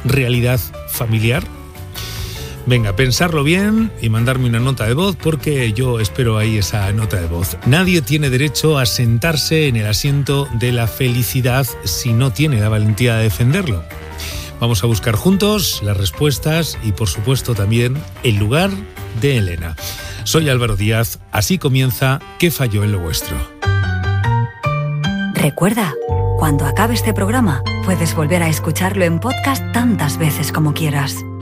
realidad familiar? Venga, pensarlo bien y mandarme una nota de voz, porque yo espero ahí esa nota de voz. Nadie tiene derecho a sentarse en el asiento de la felicidad si no tiene la valentía de defenderlo. Vamos a buscar juntos las respuestas y, por supuesto, también el lugar de Elena. Soy Álvaro Díaz, así comienza ¿Qué falló en lo vuestro? Recuerda, cuando acabe este programa, puedes volver a escucharlo en podcast tantas veces como quieras.